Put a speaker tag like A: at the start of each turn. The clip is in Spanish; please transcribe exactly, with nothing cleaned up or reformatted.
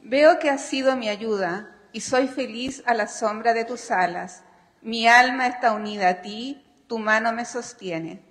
A: Veo que has sido mi ayuda y soy feliz a la sombra de tus alas. Mi alma está unida a ti, tu mano me sostiene.